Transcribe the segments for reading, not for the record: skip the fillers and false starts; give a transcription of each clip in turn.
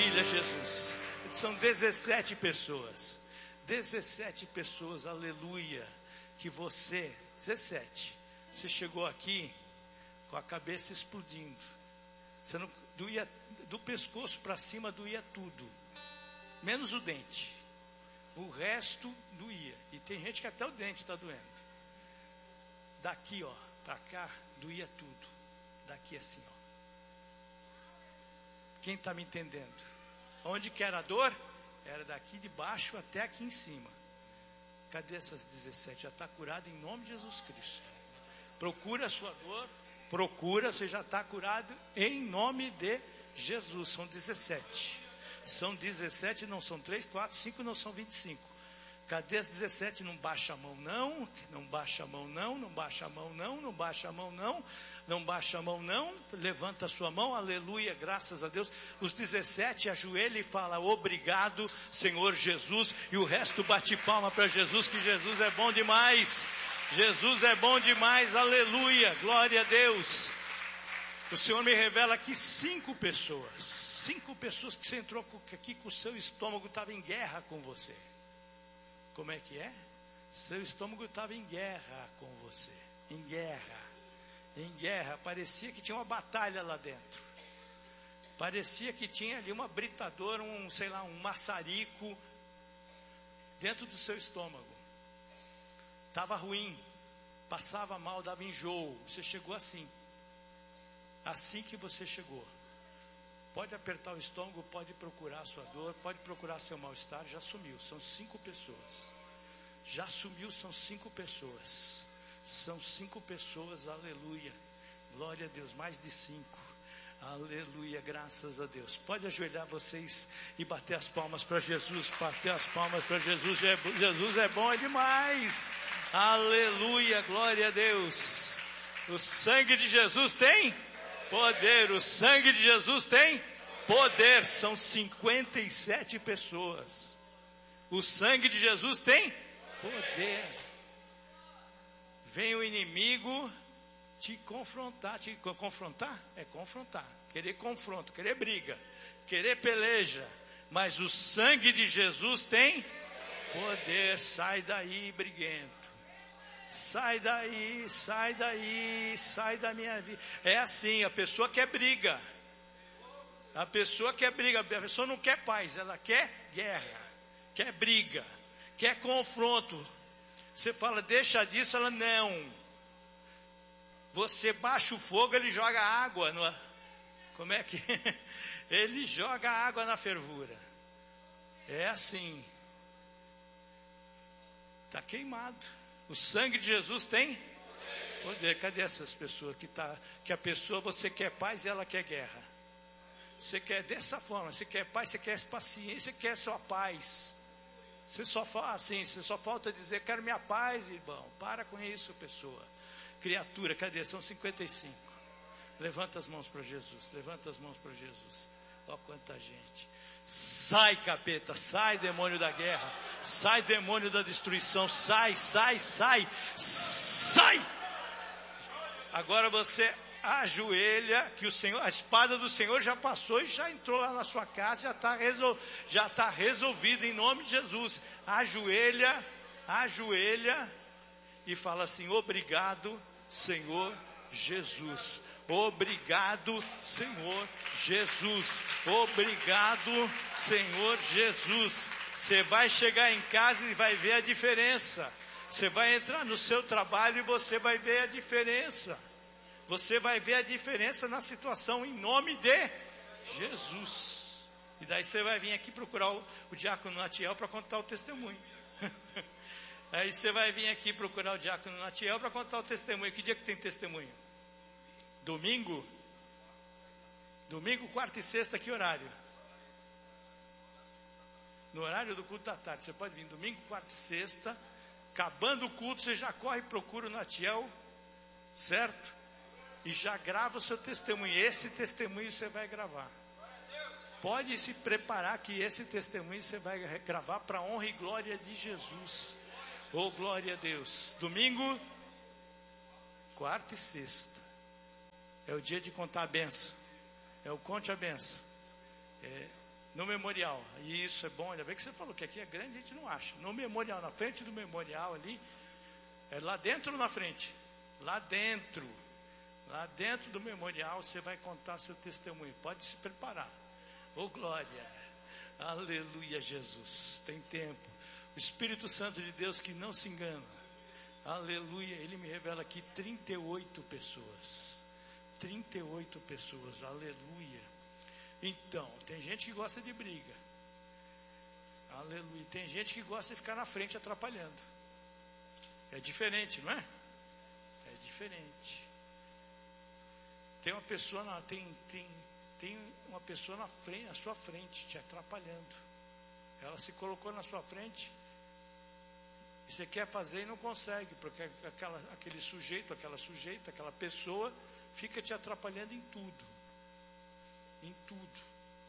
maravilha, Jesus. São 17 pessoas. 17 pessoas, aleluia. Que você, 17. Você chegou aqui com a cabeça explodindo. Você não doía, do pescoço para cima doía tudo. Menos o dente. O resto doía. E tem gente que até o dente está doendo. Daqui, ó, para cá, doía tudo. Daqui assim, ó. Quem está me entendendo? Onde que era a dor? Era daqui de baixo até aqui em cima. Cadê essas 17? Já está curado em nome de Jesus Cristo. Procura a sua dor. Procura, você já está curado em nome de Jesus. São 17. São 17, não são 3, 4, 5, não são 25. Cadê as 17? Não baixa a mão não, não baixa a mão não, não baixa a mão não, não baixa a mão não, não baixa a mão não, levanta a sua mão, aleluia, graças a Deus. Os 17 ajoelha e fala, obrigado Senhor Jesus, e o resto bate palma para Jesus, que Jesus é bom demais, Jesus é bom demais, aleluia, glória a Deus. O Senhor me revela que 5 pessoas que você entrou aqui com o seu estômago estava em guerra com você. Como é que é? Seu estômago estava em guerra com você. Em guerra. Parecia que tinha uma batalha lá dentro. Parecia que tinha ali uma britadora, um maçarico dentro do seu estômago. Estava ruim. Passava mal, dava enjoo. Você chegou assim. Assim que você chegou. Pode apertar o estômago, pode procurar a sua dor, pode procurar seu mal-estar, já sumiu. São 5 pessoas. Já sumiu, são 5 pessoas. São 5 pessoas, aleluia. Glória a Deus, mais de 5. Aleluia, graças a Deus. Pode ajoelhar vocês e bater as palmas para Jesus. Bater as palmas para Jesus. Jesus é bom demais. Aleluia, glória a Deus. O sangue de Jesus tem poder. O sangue de Jesus tem poder. São 57 pessoas. O sangue de Jesus tem poder. Vem o inimigo te confrontar. Confrontar? É confrontar. Querer confronto, querer briga, querer peleja. Mas o sangue de Jesus tem poder. Sai daí, briguento. Sai daí, sai daí, sai da minha vida. É assim, a pessoa quer briga. A pessoa quer briga, a pessoa não quer paz, ela quer guerra, quer briga, quer confronto. Você fala, deixa disso, ela não. Você baixa o fogo, ele joga água. Como é que? Ele joga água na fervura. É assim. Está queimado. O sangue de Jesus tem poder. Cadê essas pessoas que a pessoa, você quer paz e ela quer guerra? Você quer dessa forma, você quer paz, você quer paciência, você quer sua paz. Você só fala assim, você só falta dizer, quero minha paz, irmão. Para com isso, pessoa. Criatura, cadê? São 55. Levanta as mãos para Jesus, levanta as mãos para Jesus. Olha quanta gente. Sai, capeta, sai, demônio da guerra, sai, demônio da destruição, sai, sai, sai, sai. Agora você ajoelha, que o Senhor, a espada do Senhor já passou e já entrou lá na sua casa, já está resolvido em nome de Jesus. Ajoelha e fala assim, obrigado, Senhor Jesus. Obrigado, Senhor Jesus. Obrigado, Senhor Jesus. Você vai chegar em casa e vai ver a diferença. Você vai entrar no seu trabalho e você vai ver a diferença. Você vai ver a diferença na situação em nome de Jesus. E daí você vai vir aqui procurar o diácono Natiel para contar o testemunho. Aí você vai vir aqui procurar o diácono Natiel para contar o testemunho. Que dia que tem testemunho? Domingo? Domingo, quarta e sexta, que horário? No horário do culto da tarde. Você pode vir domingo, quarta e sexta. Acabando o culto, você já corre e procura o Natiel, certo? E já grava o seu testemunho. Esse testemunho você vai gravar. Pode se preparar que esse testemunho você vai gravar para a honra e glória de Jesus. Oh, glória a Deus. Domingo, quarta e sexta. É o dia de contar a benção. É o conte a benção. No memorial. E isso é bom, ainda bem que você falou que aqui é grande, a gente não acha. No memorial, na frente do memorial ali, é lá dentro ou na frente? Lá dentro. Lá dentro do memorial você vai contar seu testemunho. Pode se preparar. Oh, glória. Aleluia, Jesus. Tem tempo. O Espírito Santo de Deus que não se engana. Aleluia. Ele me revela aqui 38 pessoas. 38 pessoas. Aleluia. Então, tem gente que gosta de briga. Aleluia. Tem gente que gosta de ficar na frente atrapalhando. É diferente, não é? É diferente. Tem uma pessoa tem uma pessoa na sua frente te atrapalhando. Ela se colocou na sua frente e você quer fazer e não consegue, porque aquele sujeito, aquela sujeita, aquela pessoa fica te atrapalhando em tudo. Em tudo.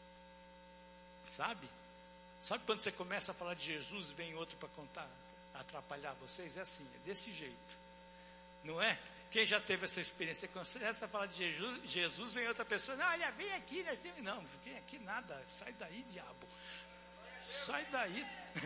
Sabe? Sabe quando você começa a falar de Jesus e vem outro para contar, atrapalhar vocês? É assim, é desse jeito. Não é? Quem já teve essa experiência? Você começa a falar de Jesus, vem outra pessoa. Não, olha, vem aqui. Não, vem aqui nada. Sai daí, diabo. Sai daí.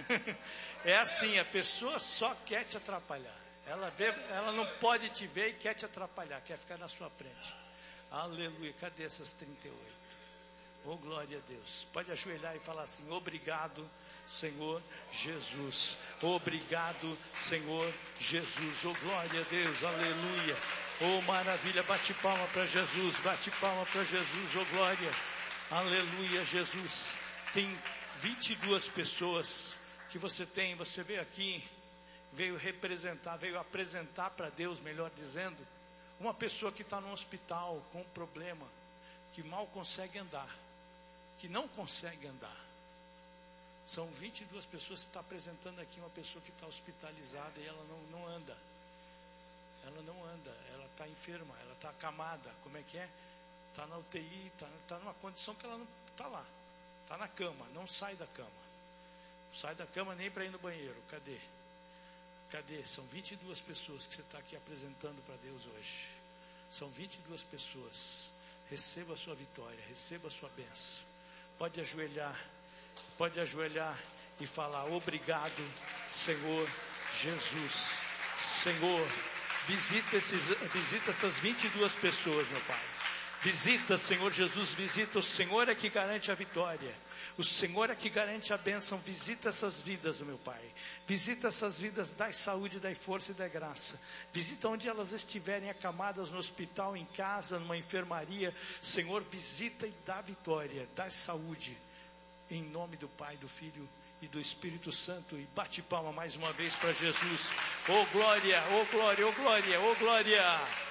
É assim, a pessoa só quer te atrapalhar. Ela não pode te ver e quer te atrapalhar, quer ficar na sua frente. Aleluia. Cadê essas 38? Oh, glória a Deus. Pode ajoelhar e falar assim: obrigado, Senhor Jesus. Obrigado, Senhor Jesus. Oh, glória a Deus. Aleluia. Oh, maravilha. Bate palma para Jesus. Bate palma para Jesus. Oh, glória. Aleluia, Jesus. Tem 22 pessoas que você veio aqui, veio apresentar para Deus, melhor dizendo, uma pessoa que está no hospital com um problema, que mal consegue andar, que não consegue andar. São 22 pessoas que está apresentando aqui uma pessoa que está hospitalizada e ela não anda. Ela não anda, ela está enferma, ela está acamada. Como é que é? Está na UTI, está numa condição que ela não está lá. Está na cama, não sai da cama. Não sai da cama nem para ir no banheiro. Cadê? Cadê? São 22 pessoas que você está aqui apresentando para Deus hoje. São 22 pessoas. Receba a sua vitória, receba a sua bênção. Pode ajoelhar e falar: obrigado, Senhor Jesus. Senhor, visita essas 22 pessoas, meu Pai. Visita, Senhor Jesus, visita. O Senhor é que garante a vitória. O Senhor é que garante a bênção. Visita essas vidas, meu Pai. Visita essas vidas, dai saúde, dai força e dai graça. Visita onde elas estiverem acamadas, no hospital, em casa, numa enfermaria. Senhor, visita e dá vitória, dá saúde. Em nome do Pai, do Filho e do Espírito Santo. E bate palma mais uma vez para Jesus. Oh glória, oh glória, oh glória, oh glória.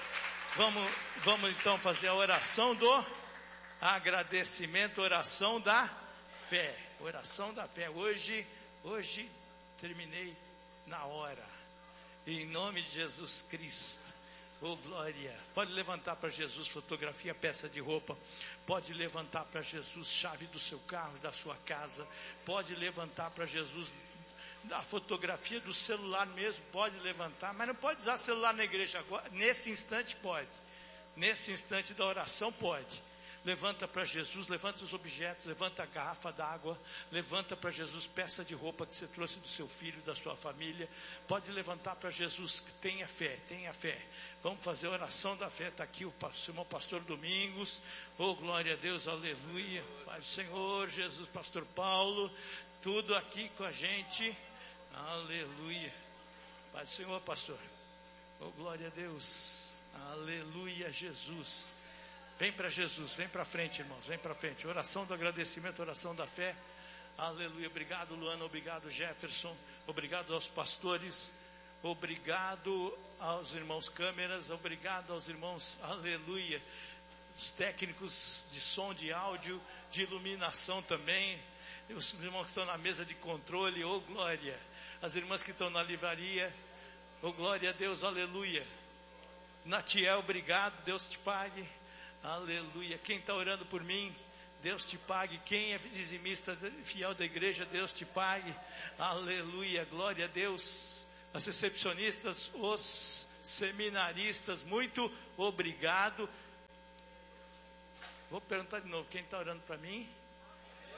Vamos então fazer a oração do agradecimento, oração da fé. Oração da fé. Hoje terminei na hora. Em nome de Jesus Cristo. Oh glória. Pode levantar para Jesus fotografia, peça de roupa. Pode levantar para Jesus chave do seu carro, da sua casa. Pode levantar para Jesus a fotografia do celular mesmo. Pode levantar, mas não pode usar celular na igreja agora. Nesse instante pode. Nesse instante da oração pode. Levanta para Jesus, levanta os objetos, levanta a garrafa d'água, levanta para Jesus peça de roupa que você trouxe do seu filho, da sua família. Pode levantar para Jesus, tenha fé, tenha fé. Vamos fazer a oração da fé. Está aqui o irmão pastor Domingos. Oh glória a Deus, aleluia. Pai do Senhor, Jesus, pastor Paulo, tudo aqui com a gente. Aleluia. Pai do Senhor, pastor. Oh glória a Deus. Aleluia, Jesus. Vem para Jesus, vem para frente, irmãos, vem para frente. Oração do agradecimento, oração da fé. Aleluia. Obrigado, Luana, obrigado, Jefferson. Obrigado aos pastores. Obrigado aos irmãos câmeras. Obrigado aos irmãos, aleluia, os técnicos de som, de áudio, de iluminação também. Os irmãos que estão na mesa de controle, oh glória. As irmãs que estão na livraria, oh glória a Deus, aleluia. Natiel, obrigado, Deus te pague. Aleluia. Quem está orando por mim, Deus te pague. Quem é dizimista fiel da igreja, Deus te pague. Aleluia. Glória a Deus. As recepcionistas, os seminaristas, muito obrigado. Vou perguntar de novo, quem está orando para mim?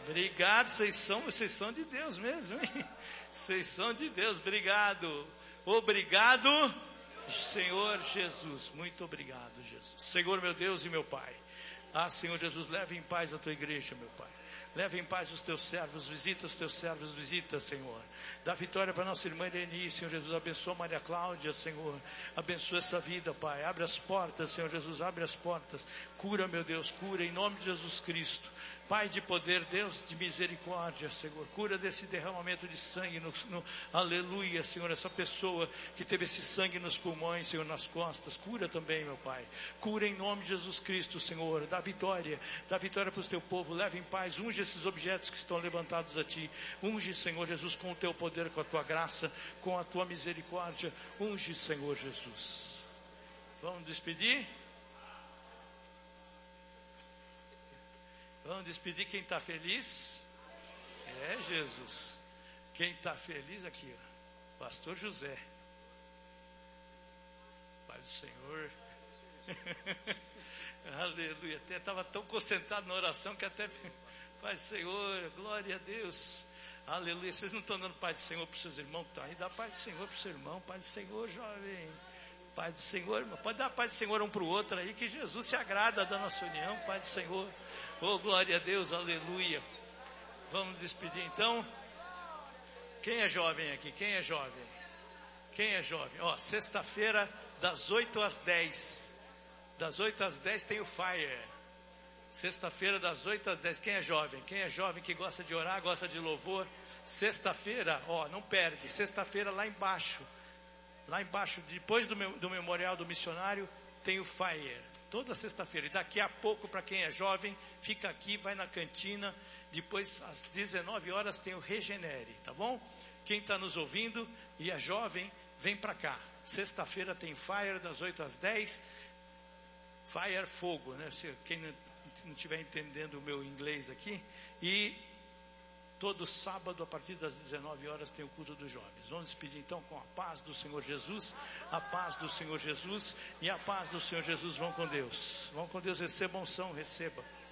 Obrigado, vocês são de Deus mesmo, hein? Vocês são de Deus, obrigado. Obrigado, Senhor Jesus. Muito obrigado, Jesus. Senhor, meu Deus e meu Pai. Senhor Jesus, leve em paz a tua igreja, meu Pai. Leve em paz os teus servos, visita os teus servos, visita, Senhor. Dá vitória para nossa irmã Eleni, Senhor Jesus. Abençoa Maria Cláudia, Senhor. Abençoa essa vida, Pai. Abre as portas, Senhor Jesus, abre as portas. Cura, meu Deus, cura em nome de Jesus Cristo. Pai de poder, Deus de misericórdia, Senhor. Cura desse derramamento de sangue, aleluia, Senhor. Essa pessoa que teve esse sangue nos pulmões, Senhor, nas costas. Cura também, meu Pai. Cura em nome de Jesus Cristo, Senhor. Dá vitória para o teu povo. Leva em paz, unge esses objetos que estão levantados a ti. Unge, Senhor Jesus, com o teu poder, com a tua graça, com a tua misericórdia. Unge, Senhor Jesus. Vamos despedir? Vamos despedir quem está feliz? Jesus. Quem está feliz aqui, ó. Pastor José. Pai do Senhor. Aleluia. Até estava tão concentrado na oração que até... Pai do Senhor, glória a Deus. Aleluia. Vocês não estão dando Pai do Senhor para os seus irmãos que estão aí? Dá Pai do Senhor para o seu irmão. Pai do Senhor, jovem. Pai do Senhor, irmão. Pode dar Pai do Senhor um para o outro aí, que Jesus se agrada da nossa união. Pai do Senhor. Oh, glória a Deus, aleluia. Vamos despedir então. Quem é jovem aqui? Quem é jovem? Quem é jovem? Ó, sexta-feira, das 8 às 10. Das 8 às 10 tem o Fire. Sexta-feira, das 8 às 10. Quem é jovem? Quem é jovem que gosta de orar, gosta de louvor? Sexta-feira, ó, não perde. Sexta-feira lá embaixo. Lá embaixo, depois do memorial do missionário, tem o Fire. Toda sexta-feira. E daqui a pouco, para quem é jovem, fica aqui, vai na cantina. Depois, às 19 horas, tem o Regenere, tá bom? Quem está nos ouvindo e é jovem, vem para cá. Sexta-feira tem Fire, das 8 às 10. Fire, fogo, né? Quem não estiver entendendo o meu inglês aqui. E todo sábado, a partir das 19 horas, tem o culto dos jovens. Vamos despedir então com a paz do Senhor Jesus. A paz do Senhor Jesus e a paz do Senhor Jesus. Vão com Deus. Vão com Deus, recebam unção, receba.